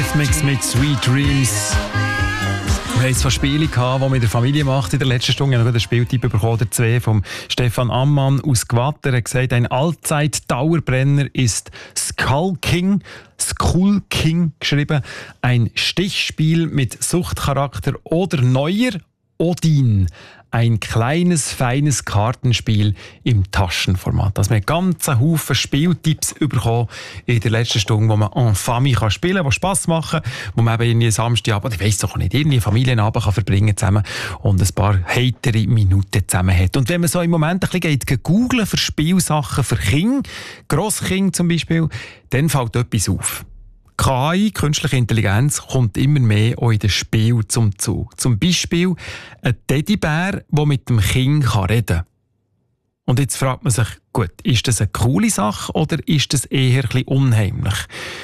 Eurythmics mit Sweet Dreams. Wir hatten zwei Spiele, die man mit der Familie macht in der letzten Stunde. Ich habe noch einen Spieltipp bekommen, der 2 von Stefan Ammann aus Gwatter. Er hat gesagt, ein Allzeit-Dauerbrenner ist Skull King geschrieben. Ein Stichspiel mit Suchtcharakter oder neuer Odin. Ein kleines, feines Kartenspiel im Taschenformat. Also wir haben ganz einen Haufen Spieltipps bekommen in der letzten Stunde, wo man en famille spielen kann, die Spass machen, wo man eben irgendwie Samstagabend, ich weiss doch nicht, irgendwie Familienabend kann verbringen zusammen und ein paar heitere Minuten zusammen hat. Und wenn man so im Moment ein bisschen geht googlen für Spielsachen für Kinder, Grosskinder zum Beispiel, dann fällt etwas auf. KI, künstliche Intelligenz, kommt immer mehr auch in den Spielen zum Zug. Zum Beispiel ein Teddybär, der mit dem Kind reden kann. Und jetzt fragt man sich, gut, ist das eine coole Sache oder ist das eher ein bisschen unheimlich?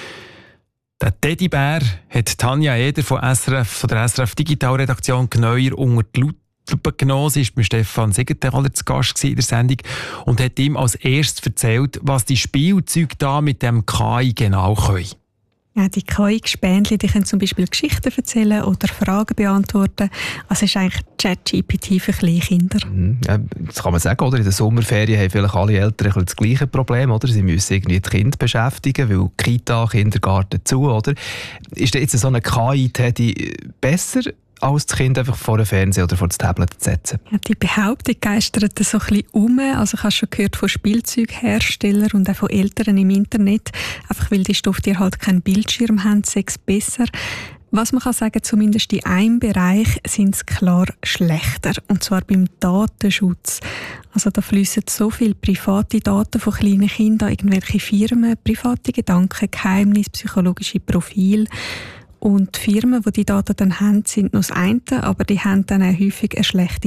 Der Teddybär hat Tanja Eder von der SRF Digitalredaktion genauer unter die Lupe genommen. Sie war bei Stefan Siegenthaler zu Gast in der Sendung und hat ihm als erstes erzählt, was die Spielzeuge da mit dem KI genau können. Ja, die KI-Gespänli, die können zum Beispiel Geschichten erzählen oder Fragen beantworten. Also es ist eigentlich ChatGPT für kleine Kinder. Ja, das kann man sagen, oder? In der Sommerferien haben vielleicht alle Eltern das gleiche Problem, oder? Sie müssen irgendwie die Kinder beschäftigen, weil Kita, Kindergarten zu, oder? Ist jetzt so eine KI-Teddy besser, als das Kind einfach vor den Fernseher oder vor das Tablet zu setzen? Ja, die Behauptung geistert so ein bisschen um. Also ich habe schon gehört von Spielzeugherstellern und auch von Eltern im Internet. Einfach weil die Stofftiere halt keinen Bildschirm haben, sei es besser. Was man kann sagen, zumindest in einem Bereich sind es klar schlechter. Und zwar beim Datenschutz. Also da fließen so viele private Daten von kleinen Kindern an irgendwelche Firmen, private Gedanken, Geheimnisse, psychologische Profile. Und die Firmen, die die Daten dann haben, sind noch das eine, aber die haben dann auch häufig eine schlechte